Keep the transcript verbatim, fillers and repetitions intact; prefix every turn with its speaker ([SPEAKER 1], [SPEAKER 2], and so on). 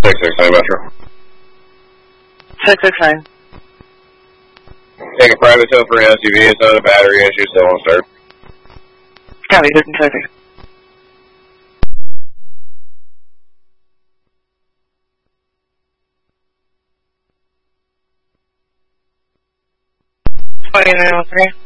[SPEAKER 1] six six nine Metro.
[SPEAKER 2] six six nine.
[SPEAKER 1] Take a private tow for an S U V. It's not a battery issue, still won't start.
[SPEAKER 2] Copy, fifteen sixty. twenty-nine oh three.